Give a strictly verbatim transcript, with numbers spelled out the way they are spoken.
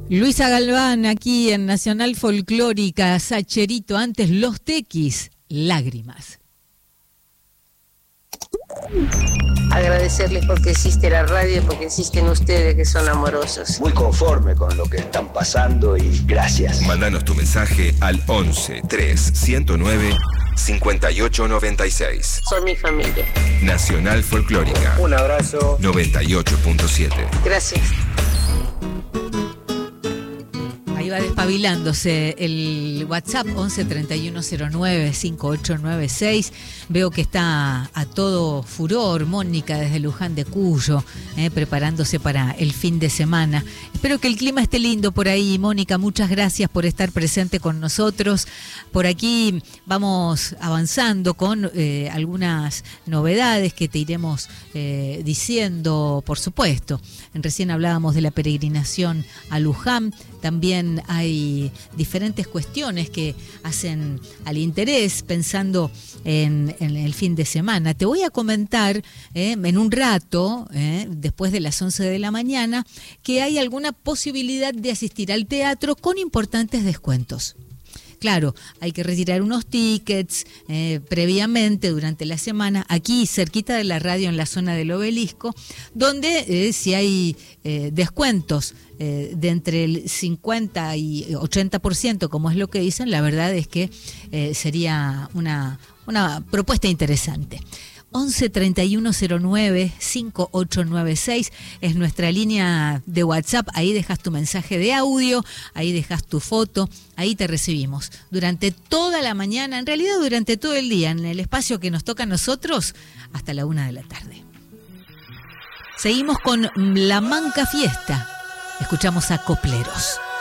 Luisa Galván aquí en Nacional Folclórica, Sacherito, antes Los Tequis, Lágrimas. Agradecerles porque existe la radio y porque existen ustedes que son amorosos. Muy conforme con lo que están pasando y gracias. Mándanos tu mensaje al once tres ciento nueve cincuenta y ocho noventa y seis. Son mi familia. Nacional Folclórica. Un abrazo. noventa y ocho punto siete. Gracias. Ahí va despabilándose el WhatsApp once treinta y uno cero nueve cincuenta y ocho noventa y seis. Veo que está a todo furor Mónica desde Luján de Cuyo, eh, preparándose para el fin de semana. Espero que el clima esté lindo por ahí, Mónica. Muchas gracias por estar presente con nosotros. Por aquí vamos avanzando con eh, algunas novedades que te iremos eh, diciendo, por supuesto. Recién hablábamos de la peregrinación a Luján. También hay diferentes cuestiones que hacen al interés pensando en, en el fin de semana. Te voy a comentar eh, en un rato, eh, después de las once de la mañana, que hay alguna posibilidad de asistir al teatro con importantes descuentos. Claro, hay que retirar unos tickets eh, previamente durante la semana, aquí cerquita de la radio en la zona del Obelisco, donde eh, si hay eh, descuentos eh, de entre el cincuenta y ochenta por ciento, como es lo que dicen, la verdad es que eh, sería una, una propuesta interesante. once treinta y uno cero nueve cincuenta y ocho noventa y seis es nuestra línea de WhatsApp. Ahí dejas tu mensaje de audio, ahí dejas tu foto, ahí te recibimos durante toda la mañana, en realidad durante todo el día, en el espacio que nos toca a nosotros, hasta la una de la tarde. Seguimos con La Manca Fiesta. Escuchamos a Copleros.